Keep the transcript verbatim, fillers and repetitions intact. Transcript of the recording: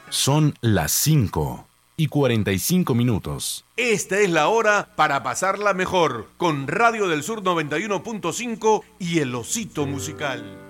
Son las cinco y cuarenta y cinco minutos. Esta es la hora para pasarla mejor con Radio del Sur noventa y uno punto cinco y El Osito Musical.